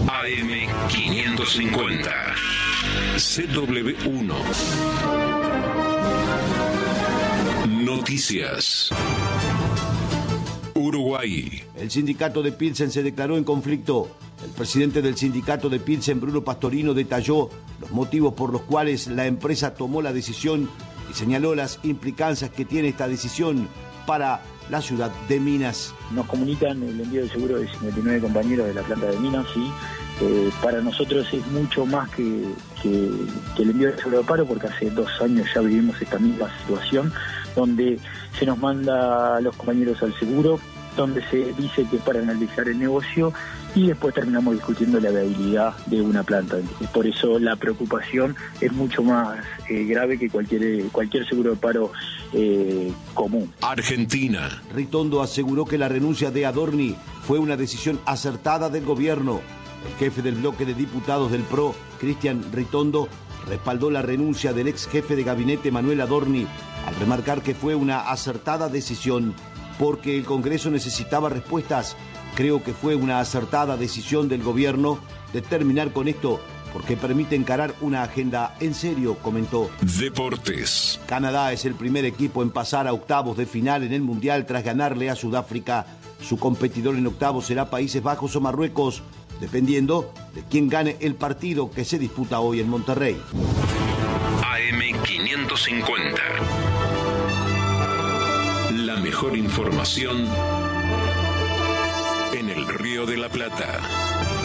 AM550. CW1. Noticias. Uruguay. El sindicato de Pilsen se declaró en conflicto. El presidente del sindicato de Pilsen, Bruno Pastorino, detalló los motivos por los cuales la empresa tomó la decisión y señaló las implicancias que tiene esta decisión para la ciudad de Minas. Nos comunican el envío de seguro de 59 compañeros de la planta de Minas y para nosotros es mucho más que el envío de seguro de paro, porque hace 2 años ya vivimos esta misma situación donde se nos manda a los compañeros al seguro, donde se dice que es para analizar el negocio y después terminamos discutiendo la viabilidad de una planta. Por eso la preocupación es mucho más grave que cualquier seguro de paro común. Argentina. Ritondo aseguró que la renuncia de Adorni fue una decisión acertada del gobierno. El jefe del bloque de diputados del PRO, Cristian Ritondo, respaldó la renuncia del ex jefe de gabinete Manuel Adorni, al remarcar que fue una acertada decisión porque el Congreso necesitaba respuestas. Creo que fue una acertada decisión del gobierno de terminar con esto porque permite encarar una agenda en serio, comentó. Deportes. Canadá es el primer equipo en pasar a octavos de final en el Mundial tras ganarle a Sudáfrica. Su competidor en octavos será Países Bajos o Marruecos, dependiendo de quién gane el partido que se disputa hoy en Monterrey. AM550. La mejor información en el Río de la Plata.